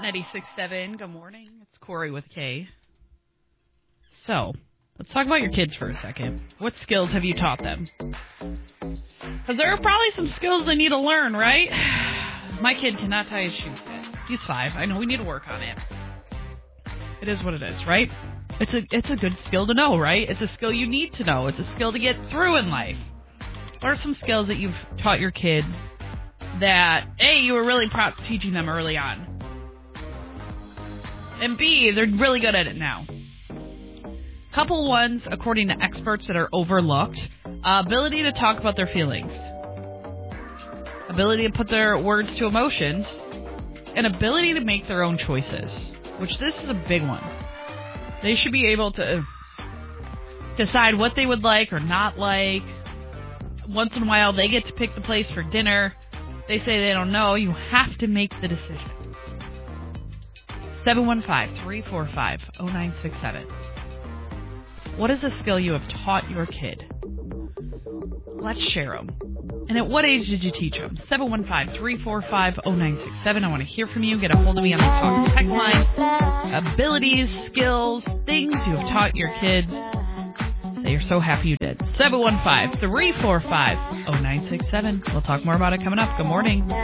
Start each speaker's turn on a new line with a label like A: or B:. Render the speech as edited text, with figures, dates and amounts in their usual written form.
A: 96.7. Good morning. It's Corey with K. So, let's talk about your kids for a second. What skills have you taught them? Because there are probably some skills they need to learn, right? My kid cannot tie his shoes yet. He's 5. I know we need to work on it. It is what it is, right? It's a good skill to know, right? It's a skill you need to know. It's a skill to get through in life. What are some skills that you've taught your kid that, A, you were really proud of teaching them early on, and B, they're really good at it now? Couple ones, according to experts, that are overlooked. Ability to talk about their feelings. Ability to put their words to emotions. And ability to make their own choices, which this is a big one. They should be able to decide what they would like or not like. Once in a while, they get to pick the place for dinner. They say they don't know. You have to make the decision. 715-345-0967. What is a skill you have taught your kid? Let's share them. And at what age did you teach them? 715-345-0967. I want to hear from you. Get a hold of me on the Talk text line. Abilities, skills, things you have taught your kids that you're so happy you did. 715-345-0967. We'll talk more about it coming up. Good morning.